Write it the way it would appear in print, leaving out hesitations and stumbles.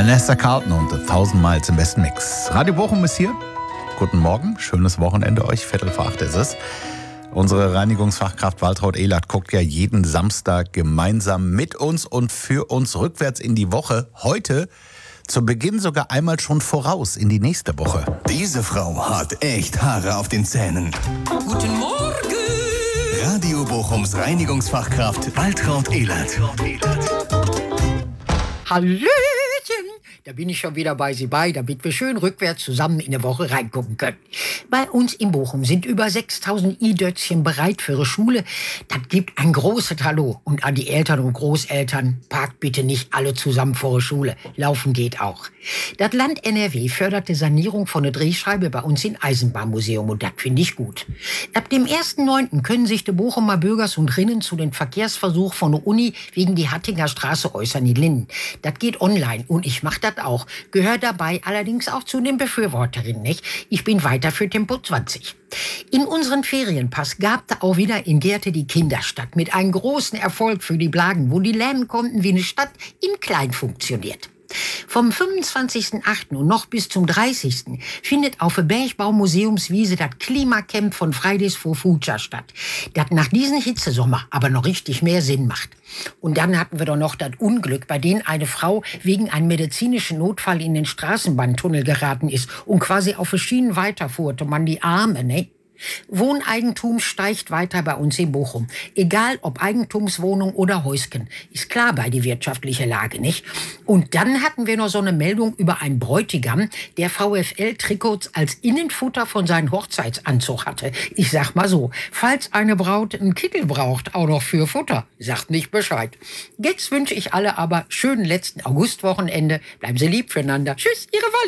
Vanessa Carlton und 1000 Miles im besten Mix. Radio Bochum ist hier. Guten Morgen, schönes Wochenende euch. 7:45 ist es. Unsere Reinigungsfachkraft Waltraud Ehlert guckt ja jeden Samstag gemeinsam mit uns und für uns rückwärts in die Woche. Heute zu Beginn sogar einmal schon voraus in die nächste Woche. Diese Frau hat echt Haare auf den Zähnen. Guten Morgen! Radio Bochums Reinigungsfachkraft Waltraud Ehlert. Hallöchen! Da bin ich schon wieder bei Sie bei, damit wir schön rückwärts zusammen in eine Woche reingucken können. Bei uns in Bochum sind über 6000 I-Dötzchen bereit für ihre Schule. Das gibt ein großes Hallo. Und an die Eltern und Großeltern, parkt bitte nicht alle zusammen vor der Schule. Laufen geht auch. Das Land NRW fördert die Sanierung von der Drehscheibe bei uns im Eisenbahnmuseum und das finde ich gut. Ab dem 1.9. können sich die Bochumer Bürgers und Rinnen zu den Verkehrsversuch von der Uni wegen die Hattinger Straße äußern in Linden. Das geht online und ich mache das auch. Gehört dabei allerdings auch zu den Befürworterinnen, nicht? Ich bin weiter für Tempo 20. In unseren Ferienpass gab da auch wieder in Gerte die Kinderstadt mit einem großen Erfolg für die Blagen, wo die lernen konnten, wie eine Stadt in klein funktioniert. Vom 25.08. und noch bis zum 30. findet auf der Bergbau-Museumswiese das Klimacamp von Fridays for Future statt. Das nach diesem Hitzesommer aber noch richtig mehr Sinn macht. Und dann hatten wir doch noch das Unglück, bei dem eine Frau wegen einem medizinischen Notfall in den Straßenbahntunnel geraten ist und quasi auf den Schienen weiterfuhr. Man die Arme, ne? Wohneigentum steigt weiter bei uns in Bochum. Egal ob Eigentumswohnung oder Häusken. Ist klar bei die wirtschaftliche Lage, nicht? Und dann hatten wir noch so eine Meldung über einen Bräutigam, der VfL-Trikots als Innenfutter von seinem Hochzeitsanzug hatte. Ich sag mal so, falls eine Braut einen Kittel braucht, auch noch für Futter, sagt nicht Bescheid. Jetzt wünsche ich alle aber schönen letzten Augustwochenende. Bleiben Sie lieb füreinander. Tschüss, Ihre Walli.